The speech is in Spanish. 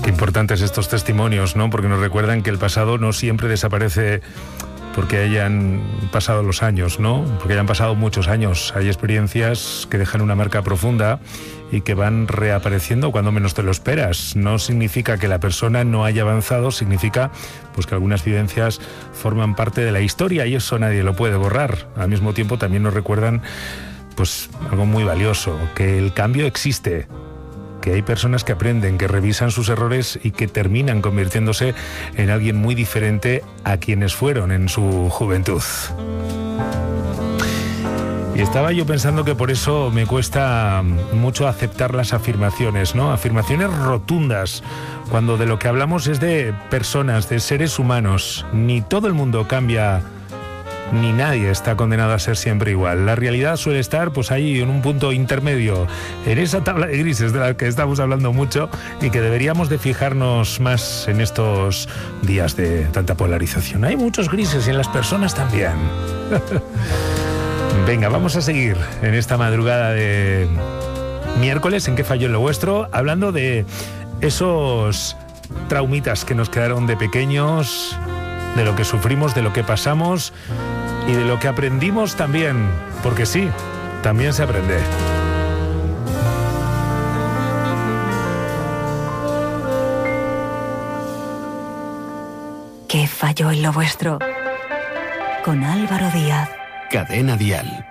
Qué importantes estos testimonios, ¿no? Porque nos recuerdan que el pasado no siempre desaparece porque hayan pasado los años, ¿no? Porque hayan pasado muchos años. Hay experiencias que dejan una marca profunda y que van reapareciendo cuando menos te lo esperas. No significa que la persona no haya avanzado, significa pues que algunas vivencias forman parte de la historia y eso nadie lo puede borrar. Al mismo tiempo también nos recuerdan pues algo muy valioso, que el cambio existe, que hay personas que aprenden, que revisan sus errores y que terminan convirtiéndose en alguien muy diferente a quienes fueron en su juventud. Y estaba yo pensando que por eso me cuesta mucho aceptar las afirmaciones, ¿no? Afirmaciones rotundas, cuando de lo que hablamos es de personas, de seres humanos. Ni todo el mundo cambia, ni nadie está condenado a ser siempre igual. La realidad suele estar pues ahí en un punto intermedio, en esa tabla de grises de la que estamos hablando mucho y que deberíamos de fijarnos más en estos días de tanta polarización. Hay muchos grises y en las personas también. Venga, vamos a seguir en esta madrugada de miércoles en ¿Qué falló en lo vuestro? Hablando de esos traumitas que nos quedaron de pequeños, de lo que sufrimos, de lo que pasamos y de lo que aprendimos también, porque sí, también se aprende. ¿Qué falló en lo vuestro? Con Álvaro Díaz. Cadena Dial.